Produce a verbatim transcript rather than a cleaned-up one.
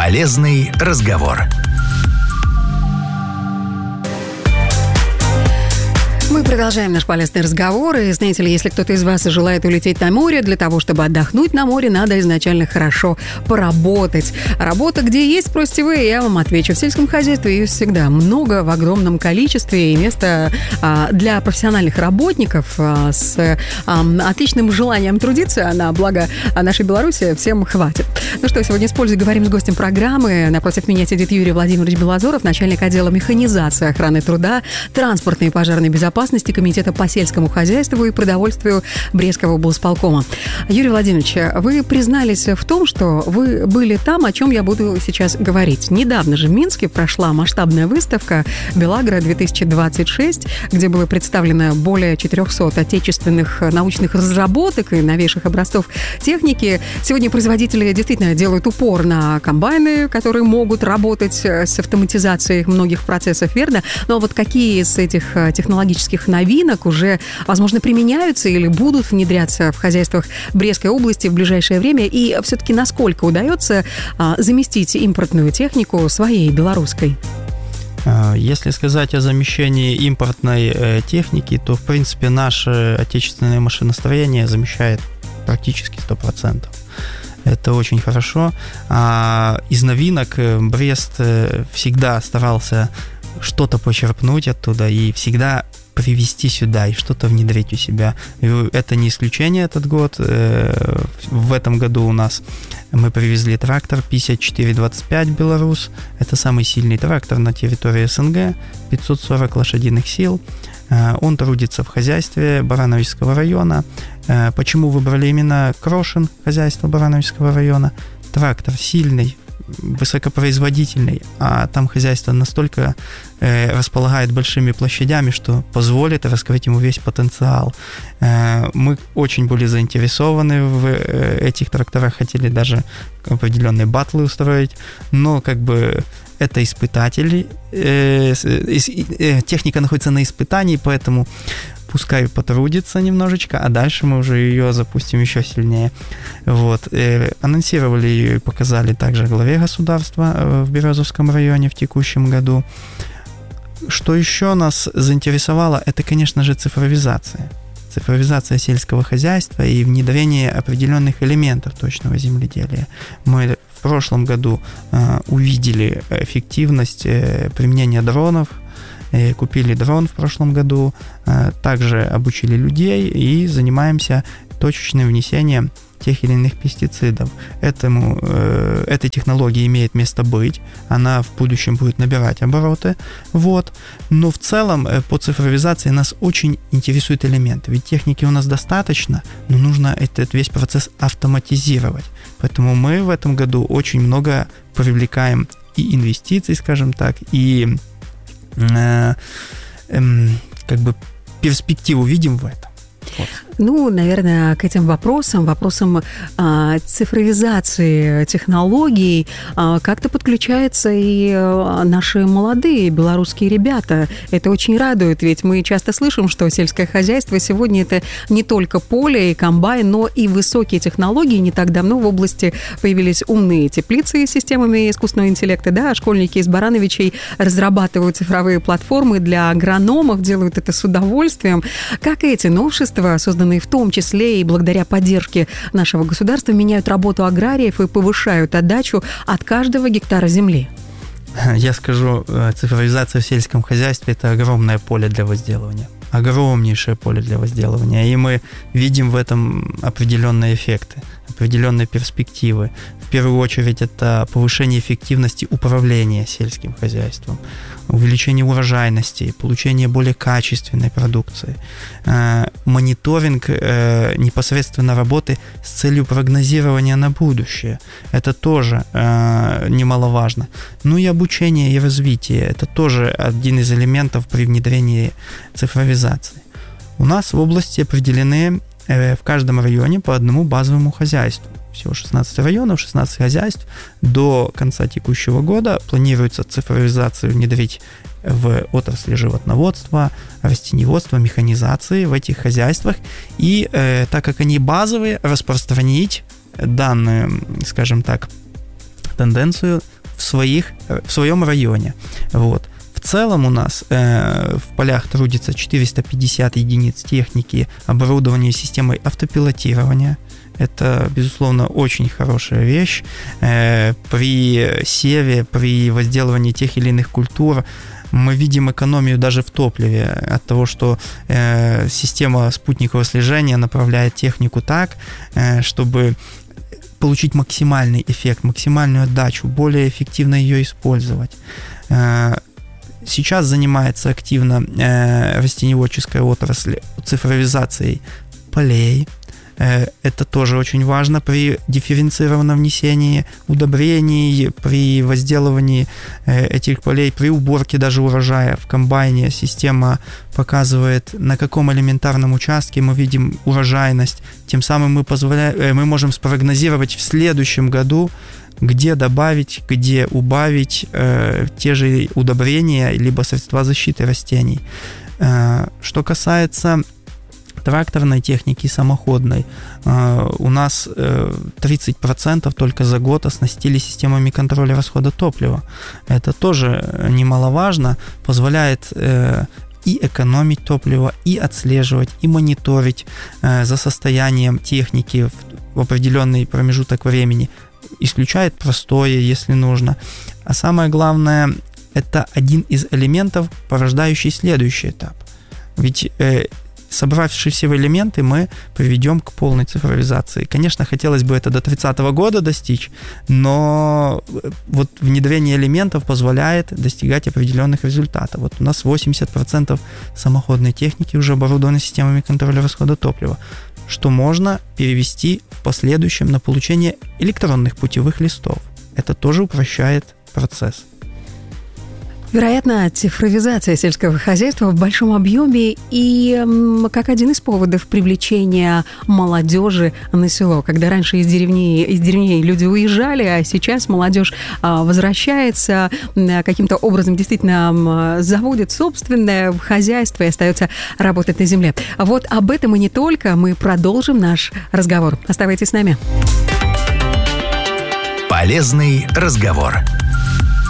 Полезный разговор. Мы продолжаем наш полезный разговор. И, знаете ли, если кто-то из вас желает улететь на море, для того, чтобы отдохнуть на море, надо изначально хорошо поработать. Работа где есть, спросите вы, я вам отвечу. В сельском хозяйстве ее всегда много, в огромном количестве, и место а, для профессиональных работников а, с а, отличным желанием трудиться на благо нашей Беларуси всем хватит. Ну что, сегодня с пользой говорим с гостем программы. Напротив меня сидит Юрий Владимирович Белозоров, начальник отдела механизации, охраны труда, транспортной и пожарной безопасности Комитета по сельскому хозяйству и продовольствию Брестского облсполкома. Юрий Владимирович, вы признались в том, что вы были там, о чем я буду сейчас говорить. Недавно же в Минске прошла масштабная выставка «Белагро-две тысячи двадцать шесть», где было представлено более четырехсот отечественных научных разработок и новейших образцов техники. Сегодня производители действительно делают упор на комбайны, которые могут работать с автоматизацией многих процессов, верно? Но вот какие из этих технологических новинок уже, возможно, применяются или будут внедряться в хозяйствах Брестской области в ближайшее время? И все-таки насколько удается а, заместить импортную технику своей белорусской? Если сказать о замещении импортной э, техники, то, в принципе, наше отечественное машиностроение замещает практически сто процентов. Это очень хорошо. А из новинок Брест всегда старался что-то почерпнуть оттуда и всегда привезти сюда и что-то внедрить у себя. И это не исключение этот год. В этом году у нас мы привезли трактор пятьдесят четыре двадцать пять «Беларус». Это самый сильный трактор на территории СНГ, пятьсот сорок лошадиных сил. Он трудится в хозяйстве Барановичского района. Почему выбрали именно Крошин, хозяйство Барановичского района? Трактор сильный, высокопроизводительный, а там хозяйство настолько э, располагает большими площадями, что позволит раскрыть ему весь потенциал. Э, мы очень были заинтересованы в э, этих тракторах, хотели даже определенные батлы устроить, но как бы это испытатели, э, э, техника находится на испытании, поэтому пускай потрудится немножечко, а дальше мы уже ее запустим еще сильнее. Вот. И анонсировали ее и показали также главе государства в Березовском районе в текущем году. Что еще нас заинтересовало, это, конечно же, цифровизация. Цифровизация сельского хозяйства и внедрение определенных элементов точного земледелия. Мы в прошлом году э, увидели эффективность э, применения дронов, купили дрон в прошлом году, также обучили людей и занимаемся точечным внесением тех или иных пестицидов. Этому, эта технология имеет место быть, она в будущем будет набирать обороты. Вот. Но в целом по цифровизации нас очень интересуют элементы, ведь техники у нас достаточно, но нужно этот весь процесс автоматизировать. Поэтому мы в этом году очень много привлекаем и инвестиций, скажем так, и Э, э, как бы перспективу видим в этом. Вот. Ну, наверное, к этим вопросам, вопросам а, цифровизации технологий а, как-то подключаются и а, наши молодые белорусские ребята. Это очень радует, ведь мы часто слышим, что сельское хозяйство сегодня это не только поле и комбайн, но и высокие технологии. Не так давно в области появились умные теплицы с системами искусственного интеллекта, да, школьники из Барановичей разрабатывают цифровые платформы для агрономов, делают это с удовольствием. Как эти новшества, созданные в том числе и благодаря поддержке нашего государства, меняют работу аграриев и повышают отдачу от каждого гектара земли? Я скажу, цифровизация в сельском хозяйстве – это огромное поле для возделывания. Огромнейшее поле для возделывания. И мы видим в этом определенные эффекты, определенные перспективы. В первую очередь это повышение эффективности управления сельским хозяйством, увеличение урожайности, получение более качественной продукции, э, мониторинг э, непосредственно работы с целью прогнозирования на будущее. Это тоже э, немаловажно. Ну и обучение и развитие. Это тоже один из элементов при внедрении цифровизации. У нас в области определены э, в каждом районе по одному базовому хозяйству. Всего шестнадцать районов, шестнадцать хозяйств. До конца текущего года планируется цифровизацию внедрить в отрасли животноводства, растениеводства, механизации в этих хозяйствах. И э, так как они базовые, распространить данную, скажем так, тенденцию в, своих, в своем районе. Вот. В целом у нас э, в полях трудится четыреста пятьдесят единиц техники, оборудования системой автопилотирования. Это, безусловно, очень хорошая вещь. Э, при севе, при возделывании тех или иных культур мы видим экономию даже в топливе от того, что э, система спутникового слежения направляет технику так, э, чтобы получить максимальный эффект, максимальную отдачу, более эффективно ее использовать. Э, сейчас занимается активно э, растениеводческая отрасль цифровизацией полей. Это тоже очень важно при дифференцированном внесении удобрений, при возделывании этих полей, при уборке даже урожая в комбайне. Система показывает, на каком элементарном участке мы видим урожайность. Тем самым мы, позволяем, мы можем спрогнозировать в следующем году, где добавить, где убавить э, те же удобрения, либо средства защиты растений. Э, что касается тракторной техники самоходной, у нас тридцать процентов только за год оснастили системами контроля расхода топлива. Это тоже немаловажно, позволяет и экономить топливо, и отслеживать, и мониторить за состоянием техники в определенный промежуток времени, исключает простое, если нужно. А самое главное, это один из элементов, порождающий следующий этап. Ведь собрав все элементы, мы приведем к полной цифровизации. Конечно, хотелось бы это до тридцатого года достичь, но вот внедрение элементов позволяет достигать определенных результатов. Вот у нас восемьдесят процентов самоходной техники уже оборудованы системами контроля расхода топлива, что можно перевести в последующем на получение электронных путевых листов. Это тоже упрощает процесс. Вероятно, цифровизация сельского хозяйства в большом объеме и как один из поводов привлечения молодежи на село. Когда раньше из деревней, из деревней люди уезжали, а сейчас молодежь возвращается, каким-то образом действительно заводит собственное хозяйство и остается работать на земле. Вот об этом и не только. Мы продолжим наш разговор. Оставайтесь с нами. Полезный разговор.